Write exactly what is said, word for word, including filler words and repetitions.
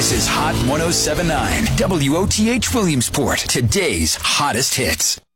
This is Hot ten seventy-nine, W O T H Williamsport, today's hottest hits.